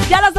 Ya a las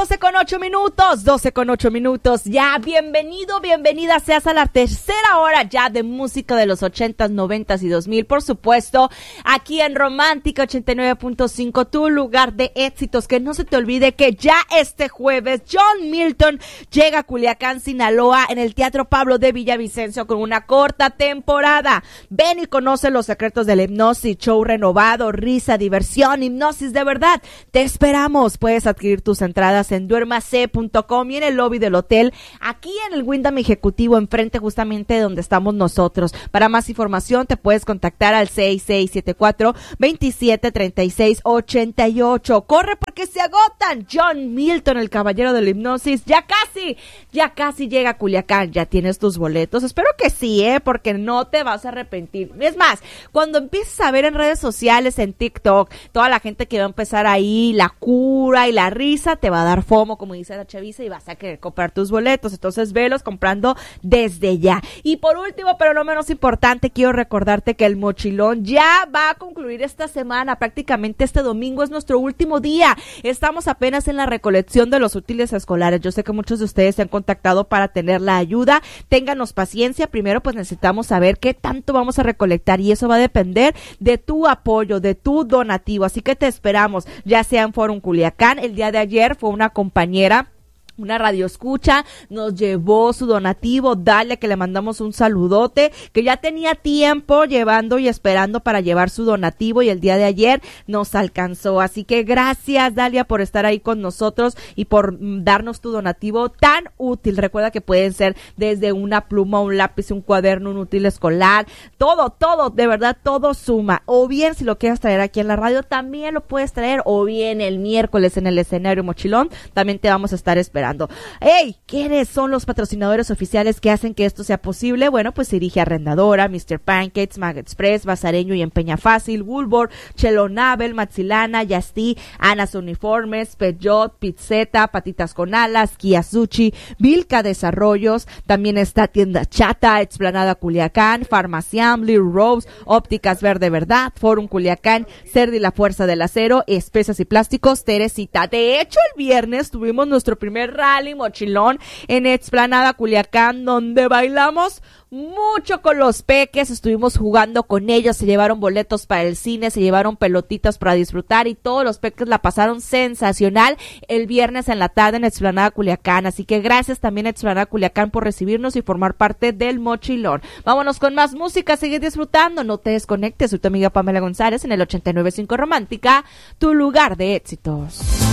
12:08, ya bienvenido, bienvenida seas a la tercera hora ya de música de los 80s, 90s y 2000, por supuesto, aquí en Romántica 89.5, tu lugar de éxitos. Que no se te olvide que ya este jueves John Milton llega a Culiacán, Sinaloa, en el Teatro Pablo de Villavicencio con una corta temporada. Ven y conoce los secretos de la hipnosis, show renovado, risa, diversión, hipnosis de verdad. Te esperamos. Puedes adquirir tus entradas en duermase.com y en el lobby del hotel, aquí en el Wyndham Ejecutivo, enfrente justamente de donde estamos nosotros. Para más información te puedes contactar al 6674-273688. Corre porque se agotan. John Milton, el caballero de la hipnosis, ya casi llega a Culiacán. ¿Ya tienes tus boletos? Espero que sí, porque no te vas a arrepentir. Es más, cuando empieces a ver en redes sociales, en TikTok, toda la gente que va a empezar ahí, la cura y la risa, te va a dar FOMO, como dice la chaviza, y vas a querer comprar tus boletos. Entonces velos comprando desde ya. Y por último, pero no menos importante, quiero recordarte que el mochilón ya va a concluir esta semana. Prácticamente este domingo es nuestro último día. Estamos apenas en la recolección de los útiles escolares. Yo sé que muchos de ustedes se han contactado para tener la ayuda. Ténganos paciencia. Primero pues necesitamos saber qué tanto vamos a recolectar, y eso va a depender de tu apoyo, de tu donativo. Así que te esperamos, ya sea en Forum Culiacán. El día de ayer fue una compañera, una radioescucha, nos llevó su donativo, Dalia, que le mandamos un saludote, que ya tenía tiempo llevando y esperando para llevar su donativo, y el día de ayer nos alcanzó. Así que gracias, Dalia, por estar ahí con nosotros y por darnos tu donativo tan útil. Recuerda que pueden ser desde una pluma, un lápiz, un cuaderno, un útil escolar, todo, de verdad, todo suma. O bien, si lo quieres traer aquí en la radio, también lo puedes traer, o bien el miércoles en el escenario Mochilón, también te vamos a estar esperando. Hey, ¿quiénes son los patrocinadores oficiales que hacen que esto sea posible? Bueno, pues Dirige Arrendadora, Mr. Pancakes, Mag Express, Bazareño y Empeña Fácil, Woolworth, Chelo Nabel, Maxilana, Yasti, Anas Uniformes, Peugeot, Pizzeta, Patitas con Alas, Kiasuchi, Vilca Desarrollos, también está Tienda Chata, Explanada Culiacán, Farmaciam, Little Rose, Ópticas Verde Verdad, Forum Culiacán, Cerdi La Fuerza del Acero, Especias y Plásticos, Teresita. De hecho, el viernes tuvimos nuestro primer rally mochilón en Explanada Culiacán, donde bailamos mucho con los peques, estuvimos jugando con ellos, se llevaron boletos para el cine, se llevaron pelotitas para disfrutar, y todos los peques la pasaron sensacional el viernes en la tarde en Explanada Culiacán. Así que gracias también a Explanada Culiacán por recibirnos y formar parte del mochilón. Vámonos con más música, sigue disfrutando, no te desconectes. Soy tu amiga Pamela González en el 89.5 Romántica, tu lugar de éxitos.